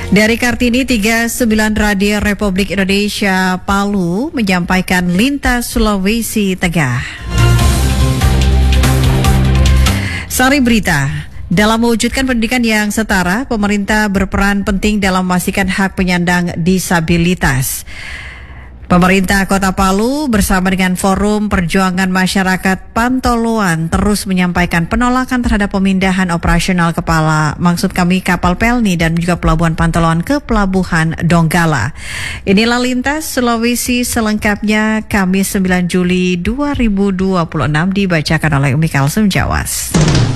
Dari Kartini 39 Radio Republik Indonesia Palu menyampaikan Lintas Sulawesi Tengah. Sari berita. Dalam mewujudkan pendidikan yang setara, pemerintah berperan penting dalam memastikan hak penyandang disabilitas. Pemerintah Kota Palu bersama dengan Forum Perjuangan Masyarakat Pantoloan terus menyampaikan penolakan terhadap pemindahan operasional kapal Pelni dan juga Pelabuhan Pantoloan ke Pelabuhan Donggala. Inilah Lintas Sulawesi selengkapnya Kamis 9 Juli 2026 dibacakan oleh Umi Kalsum Jawas.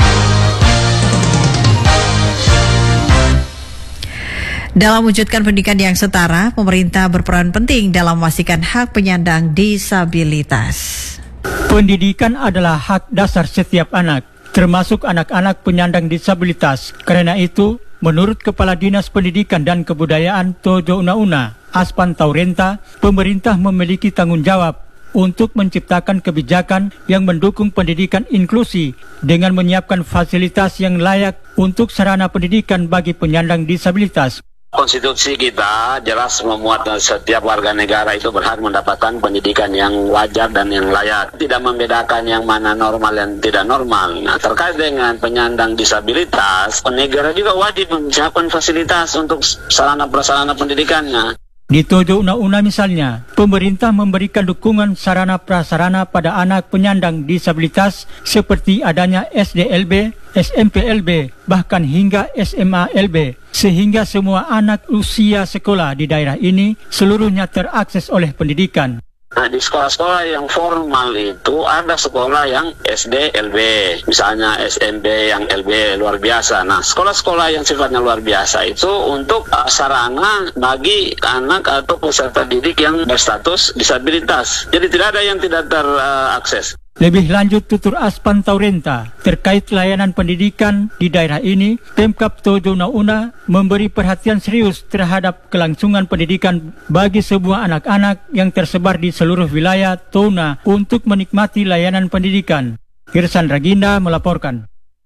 Dalam mewujudkan pendidikan yang setara, pemerintah berperan penting dalam memastikan hak penyandang disabilitas. Pendidikan adalah hak dasar setiap anak, termasuk anak-anak penyandang disabilitas. Karena itu, menurut Kepala Dinas Pendidikan dan Kebudayaan Tojo Una-Una, Aspan Taurenta, pemerintah memiliki tanggung jawab untuk menciptakan kebijakan yang mendukung pendidikan inklusi dengan menyiapkan fasilitas yang layak untuk sarana pendidikan bagi penyandang disabilitas. Konstitusi kita jelas memuat setiap warga negara itu berhak mendapatkan pendidikan yang wajar dan yang layak. Tidak membedakan yang mana normal dan tidak normal. Nah, terkait dengan penyandang disabilitas, negara juga wajib menyiapkan fasilitas untuk sarana-prasarana pendidikannya. Di Tojo Una-Una misalnya, pemerintah memberikan dukungan sarana prasarana pada anak penyandang disabilitas seperti adanya SDLB, SMPLB, bahkan hingga SMALB, sehingga semua anak usia sekolah di daerah ini seluruhnya terakses oleh pendidikan. Nah, di sekolah-sekolah yang formal itu ada sekolah yang SD, LB, misalnya SMP yang LB luar biasa. Nah, sekolah-sekolah yang sifatnya luar biasa itu untuk sarana bagi anak atau peserta didik yang berstatus disabilitas. Jadi tidak ada yang tidak terakses. Lebih lanjut tutur Aspan Taurenta terkait layanan pendidikan di daerah ini, Pemkab Tojo Una-Una memberi perhatian serius terhadap kelangsungan pendidikan bagi semua anak-anak yang tersebar di seluruh wilayah Tona untuk menikmati layanan pendidikan. Irsan Raginda melaporkan.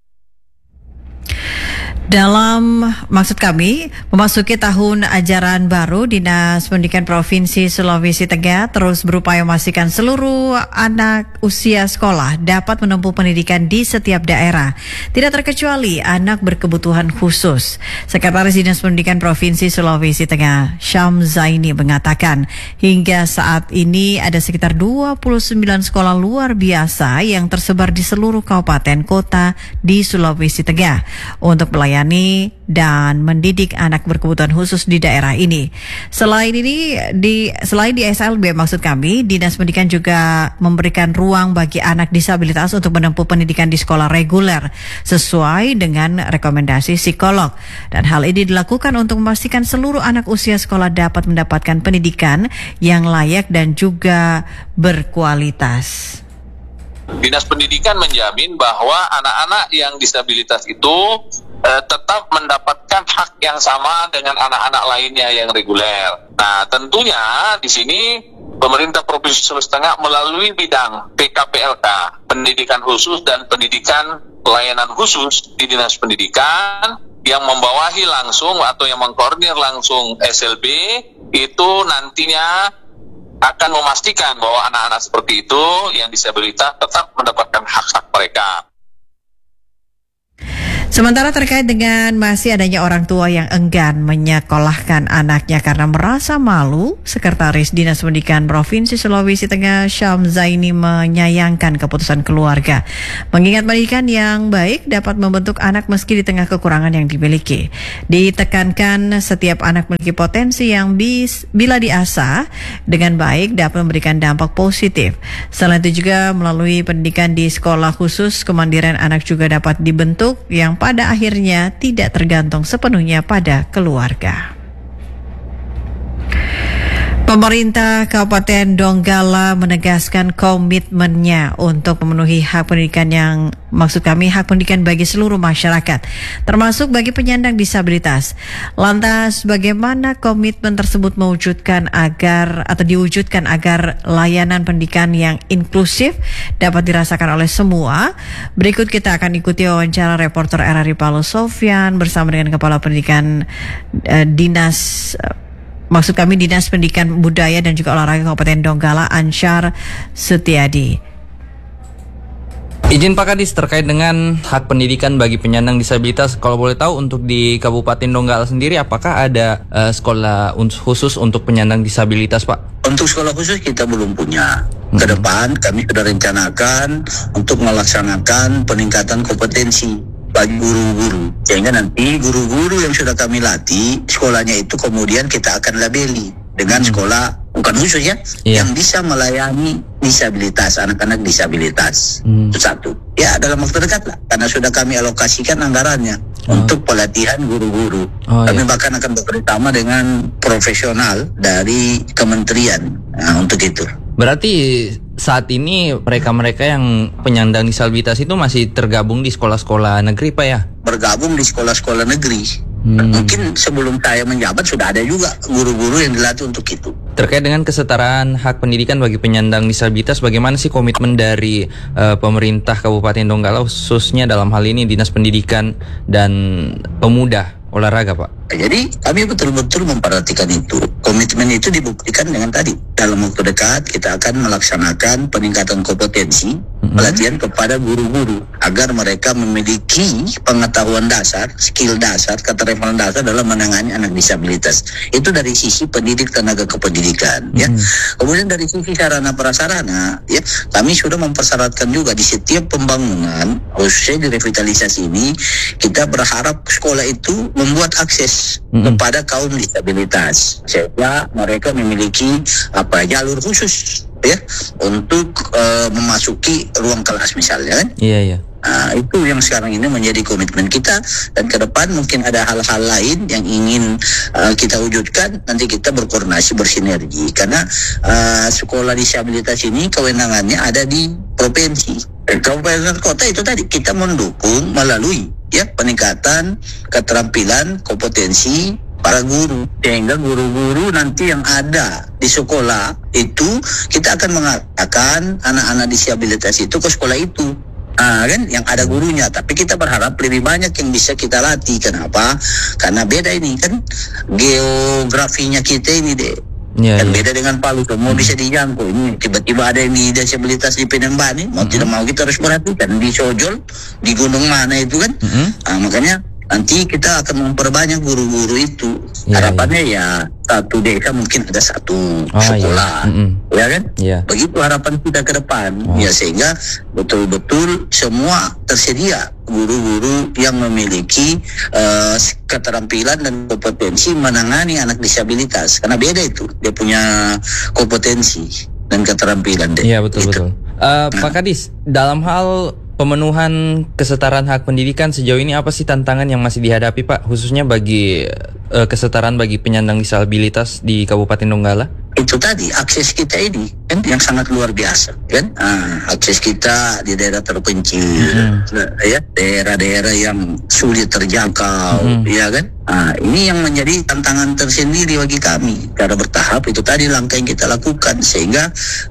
Dalam maksud kami, memasuki tahun ajaran baru, Dinas Pendidikan Provinsi Sulawesi Tengah terus berupaya memastikan seluruh anak usia sekolah dapat menempuh pendidikan di setiap daerah, tidak terkecuali anak berkebutuhan khusus. Sekretaris Dinas Pendidikan Provinsi Sulawesi Tengah, Syam Zaini mengatakan, hingga saat ini ada sekitar 29 sekolah luar biasa yang tersebar di seluruh kabupaten kota di Sulawesi Tengah untuk melayani dan mendidik anak berkebutuhan khusus di daerah ini. Selain di SLB maksud kami, Dinas Pendidikan juga memberikan ruang bagi anak disabilitas untuk menempuh pendidikan di sekolah reguler sesuai dengan rekomendasi psikolog. Dan hal ini dilakukan untuk memastikan seluruh anak usia sekolah dapat mendapatkan pendidikan yang layak dan juga berkualitas. Dinas Pendidikan menjamin bahwa anak-anak yang disabilitas itu tetap mendapatkan hak yang sama dengan anak-anak lainnya yang reguler. Nah, tentunya di sini pemerintah Provinsi Sulawesi Tengah melalui bidang PKPLK, pendidikan khusus dan pendidikan pelayanan khusus di Dinas Pendidikan yang membawahi langsung atau yang mengkoordinir langsung SLB itu nantinya akan memastikan bahwa anak-anak seperti itu yang disabilitas tetap mendapatkan hak-hak mereka. Sementara terkait dengan masih adanya orang tua yang enggan menyekolahkan anaknya karena merasa malu, Sekretaris Dinas Pendidikan Provinsi Sulawesi Tengah Syam Zaini menyayangkan keputusan keluarga. Mengingat pendidikan yang baik dapat membentuk anak meski di tengah kekurangan yang dimiliki. Ditekankan setiap anak memiliki potensi yang bila diasah dengan baik dapat memberikan dampak positif. Selain itu juga melalui pendidikan di sekolah khusus, kemandirian anak juga dapat dibentuk yang pada akhirnya tidak tergantung sepenuhnya pada keluarga. Pemerintah Kabupaten Donggala menegaskan komitmennya untuk memenuhi hak pendidikan hak pendidikan bagi seluruh masyarakat, termasuk bagi penyandang disabilitas. Lantas, bagaimana komitmen tersebut diwujudkan agar layanan pendidikan yang inklusif dapat dirasakan oleh semua? Berikut kita akan ikuti wawancara reporter RRI Palu Sofyan bersama dengan Kepala Pendidikan Dinas Pendidikan Budaya dan juga Olahraga Kabupaten Donggala, Ansyar Setiadi. Izin Pak Kadis, terkait dengan hak pendidikan bagi penyandang disabilitas, kalau boleh tahu untuk di Kabupaten Donggala sendiri apakah ada sekolah khusus untuk penyandang disabilitas, Pak? Untuk sekolah khusus kita belum punya. Ke depan kami sudah rencanakan untuk melaksanakan peningkatan kompetensi bagi guru-guru, sehingga nanti guru-guru yang sudah kami latih sekolahnya itu kemudian kita akan labeli dengan sekolah bukan khusus yang bisa melayani disabilitas, anak-anak disabilitas. Itu satu. Ya, dalam waktu dekat lah, karena sudah kami alokasikan anggarannya untuk pelatihan guru-guru. Kami bahkan akan bekerjasama dengan profesional dari kementerian untuk itu. Berarti saat ini mereka-mereka yang penyandang disabilitas itu masih tergabung di sekolah-sekolah negeri, Pak, ya? Bergabung di sekolah-sekolah negeri. Mungkin sebelum saya menjabat sudah ada juga guru-guru yang dilatih untuk itu. Terkait dengan kesetaraan hak pendidikan bagi penyandang disabilitas, bagaimana sih komitmen dari pemerintah Kabupaten Donggala, khususnya dalam hal ini Dinas Pendidikan dan Pemuda Olahraga, Pak? Jadi kami betul-betul memperhatikan itu. Komitmen itu dibuktikan dengan tadi. Dalam waktu dekat kita akan melaksanakan peningkatan kompetensi pelatihan kepada guru-guru agar mereka memiliki pengetahuan dasar, skill dasar, keterampilan dasar dalam menangani anak disabilitas. Itu dari sisi pendidik tenaga kependidikan, ya. Kemudian dari sisi sarana prasarana, ya, kami sudah mempersyaratkan juga di setiap pembangunan, khususnya di revitalisasi ini, kita berharap sekolah itu membuat akses kepada kaum disabilitas, sehingga mereka memiliki jalur khusus, ya, untuk memasuki ruang kelas misalnya, kan? Iya. Itu yang sekarang ini menjadi komitmen kita, dan ke depan mungkin ada hal-hal lain yang ingin kita wujudkan. Nanti kita berkoordinasi, bersinergi, karena sekolah disabilitas ini kewenangannya ada di provinsi. Kabupaten kota itu tadi kita mendukung melalui peningkatan keterampilan kompetensi para guru, sehingga guru-guru nanti yang ada di sekolah itu kita akan mengatakan anak-anak disabilitas itu ke sekolah itu, kan, yang ada gurunya. Tapi kita berharap lebih banyak yang bisa kita latih. Kenapa? Karena beda ini kan geografinya kita ini deh. Dan beda dengan Palu, semua bisa dijangkau. Ini tiba-tiba ada yang di disabilitas di Penembani, mau tidak mau kita harus perhatikan di Sojol, di gunung mana itu kan. Makanya nanti kita akan memperbanyak guru-guru itu. Harapannya ya satu desa mungkin ada satu sekolah, ya kan? Begitu harapan kita ke depan, ya, sehingga betul-betul semua tersedia guru-guru yang memiliki keterampilan dan kompetensi menangani anak disabilitas. Karena beda itu, dia punya kompetensi dan keterampilan. Iya, betul-betul. Pak Kadis, dalam hal pemenuhan kesetaraan hak pendidikan sejauh ini apa sih tantangan yang masih dihadapi, Pak, khususnya bagi kesetaraan bagi penyandang disabilitas di Kabupaten Donggala? Itu tadi, akses kita ini kan yang sangat luar biasa, kan? Akses kita di daerah terpencil, ya, daerah-daerah yang sulit terjangkau, ya kan? Ini yang menjadi tantangan tersendiri bagi kami. Cara bertahap itu tadi langkah yang kita lakukan, sehingga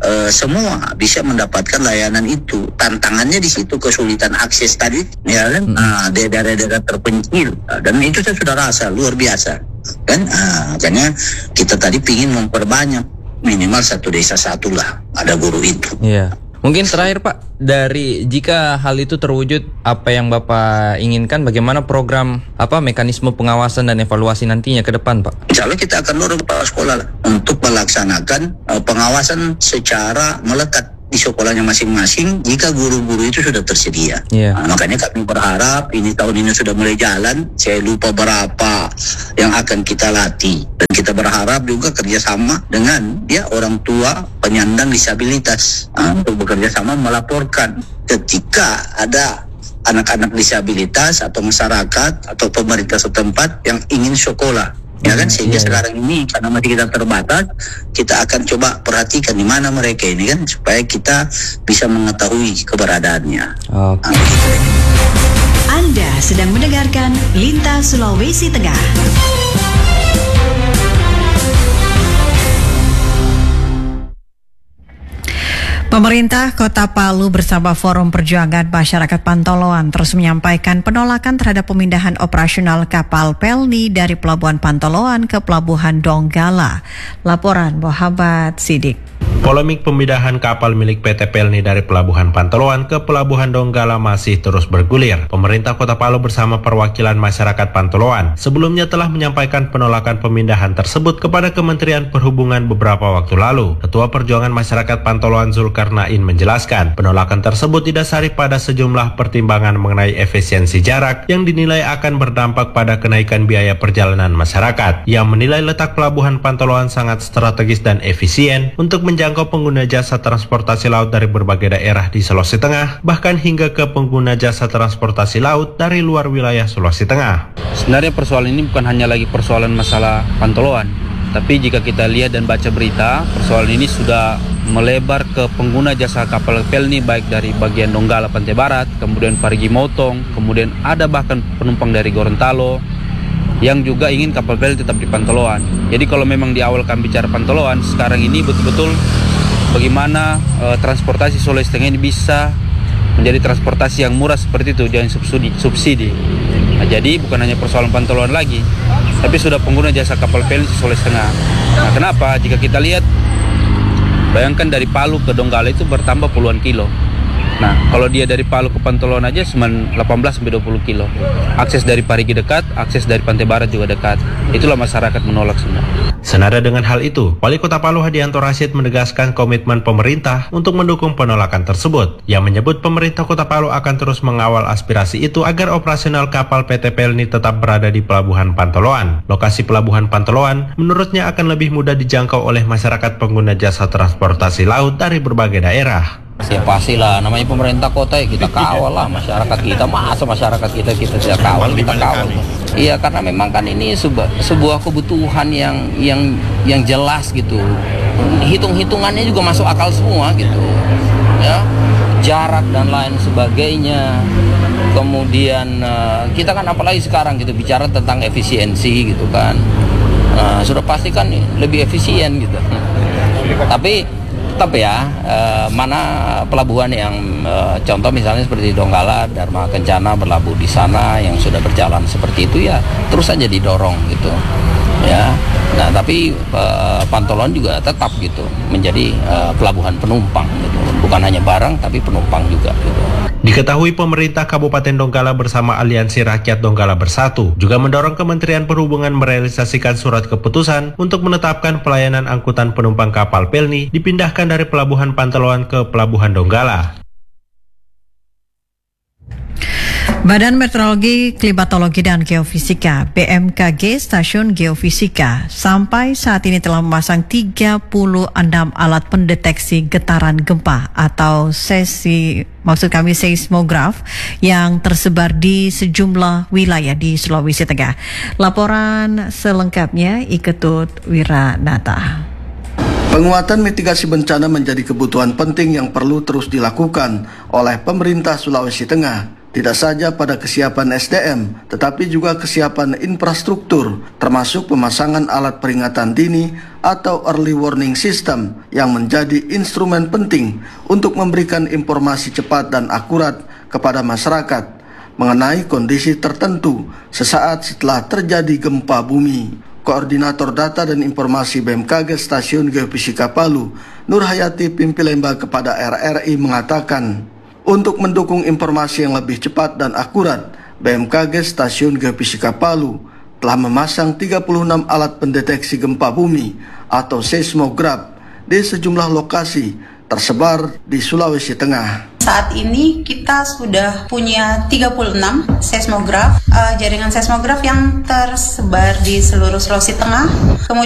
semua bisa mendapatkan layanan itu. Tantangannya di situ, kesulitan akses tadi, ya kan? Daerah-daerah terpencil, dan itu saya sudah rasa luar biasa, kan? Makanya kita tadi ingin memperbanyak, minimal satu desa satu lah ada guru itu. Iya. Mungkin terakhir, Pak, dari jika hal itu terwujud, apa yang Bapak inginkan, bagaimana program mekanisme pengawasan dan evaluasi nantinya ke depan, Pak? Insya Allah kita akan dorong kepala sekolah untuk melaksanakan pengawasan secara melekat di sekolahnya masing-masing jika guru-guru itu sudah tersedia. Makanya kami berharap ini tahun ini sudah mulai jalan. Saya lupa berapa yang akan kita latih, dan kita berharap juga kerjasama dengan orang tua penyandang disabilitas untuk bekerja sama melaporkan ketika ada anak-anak disabilitas atau masyarakat atau pemerintah setempat yang ingin sekolah Ya kan, sehingga sekarang ini karena masih kita terbatas, kita akan coba perhatikan di mana mereka ini kan, supaya kita bisa mengetahui keberadaannya. Oke. Anda sedang mendengarkan Lintas Sulawesi Tengah. Pemerintah Kota Palu bersama Forum Perjuangan Masyarakat Pantoloan terus menyampaikan penolakan terhadap pemindahan operasional kapal Pelni dari Pelabuhan Pantoloan ke Pelabuhan Donggala. Laporan Muhammad Sidik. Polemik pemindahan kapal milik PT Pelni dari Pelabuhan Pantoloan ke Pelabuhan Donggala masih terus bergulir. Pemerintah Kota Palu bersama perwakilan masyarakat Pantoloan sebelumnya telah menyampaikan penolakan pemindahan tersebut kepada Kementerian Perhubungan beberapa waktu lalu. Ketua Perjuangan Masyarakat Pantoloan Zulkarnain menjelaskan, penolakan tersebut didasari pada sejumlah pertimbangan mengenai efisiensi jarak yang dinilai akan berdampak pada kenaikan biaya perjalanan masyarakat. Yang menilai letak Pelabuhan Pantoloan sangat strategis dan efisien untuk menjangkau pengguna jasa transportasi laut dari berbagai daerah di Sulawesi Tengah, bahkan hingga ke pengguna jasa transportasi laut dari luar wilayah Sulawesi Tengah. Sebenarnya persoalan ini bukan hanya lagi persoalan masalah Pantoloan, tapi jika kita lihat dan baca berita, persoalan ini sudah melebar ke pengguna jasa kapal Pelni, baik dari bagian Donggala Pantai Barat, kemudian Parigi Motong, kemudian ada bahkan penumpang dari Gorontalo yang juga ingin kapal Pelni tetap di Pantoloan. Jadi kalau memang di awal kami bicara Pantoloan, sekarang ini betul-betul bagaimana transportasi Sulawesi Tengah ini bisa menjadi transportasi yang murah seperti itu, jangan subsidi. Nah, jadi bukan hanya persoalan Pantoloan lagi, tapi sudah pengguna jasa kapal Pelni Sulawesi Tengah. Nah, kenapa? Jika kita lihat, bayangkan dari Palu ke Donggala itu bertambah puluhan kilo. Nah, kalau dia dari Palu ke Pantoloan aja cuma 18-20 kilo. Akses dari Parigi dekat, akses dari Pantai Barat juga dekat. Itulah masyarakat menolak semua. Senada dengan hal itu, Wali Kota Palu Hadianto Rashid menegaskan komitmen pemerintah untuk mendukung penolakan tersebut. Yang menyebut pemerintah Kota Palu akan terus mengawal aspirasi itu agar operasional kapal PT Pelni tetap berada di Pelabuhan Pantoloan. Lokasi Pelabuhan Pantoloan menurutnya akan lebih mudah dijangkau oleh masyarakat pengguna jasa transportasi laut dari berbagai daerah. Ya pastilah, namanya pemerintah kota ya kita kawal lah masyarakat kita. Masa masyarakat kita tidak kawal, kita kawal. Iya, karena memang kan ini sebuah kebutuhan yang jelas gitu. Hitung-hitungannya juga masuk akal semua gitu. Ya, jarak dan lain sebagainya. Kemudian kita kan apalagi sekarang gitu bicara tentang efisiensi gitu kan. Sudah pasti kan lebih efisien gitu. Tapi tetap ya, mana pelabuhan yang contoh misalnya seperti Donggala, Dharma Kencana berlabuh di sana yang sudah berjalan seperti itu ya terus saja didorong gitu ya. Nah tapi Pantoloan juga tetap gitu menjadi pelabuhan penumpang gitu, bukan hanya barang tapi penumpang juga gitu. Diketahui pemerintah Kabupaten Donggala bersama Aliansi Rakyat Donggala Bersatu juga mendorong Kementerian Perhubungan merealisasikan surat keputusan untuk menetapkan pelayanan angkutan penumpang kapal Pelni dipindahkan dari Pelabuhan Pantoloan ke Pelabuhan Donggala. Badan Meteorologi, Klimatologi, dan Geofisika (BMKG) Stasiun Geofisika sampai saat ini telah memasang 36 alat pendeteksi getaran gempa atau seismograf yang tersebar di sejumlah wilayah di Sulawesi Tengah. Laporan selengkapnya Iketut Wiranata. Penguatan mitigasi bencana menjadi kebutuhan penting yang perlu terus dilakukan oleh pemerintah Sulawesi Tengah. Tidak saja pada kesiapan SDM, tetapi juga kesiapan infrastruktur, termasuk pemasangan alat peringatan dini atau early warning system yang menjadi instrumen penting untuk memberikan informasi cepat dan akurat kepada masyarakat mengenai kondisi tertentu sesaat setelah terjadi gempa bumi. Koordinator Data dan Informasi BMKG Stasiun Geofisika Palu, Nur Hayati Pimpilemba kepada RRI mengatakan, untuk mendukung informasi yang lebih cepat dan akurat, BMKG Stasiun Geofisika Palu telah memasang 36 alat pendeteksi gempa bumi atau seismograf di sejumlah lokasi tersebar di Sulawesi Tengah. Saat ini kita sudah punya 36 seismograf, jaringan seismograf yang tersebar di seluruh Sulawesi Tengah. Kemudian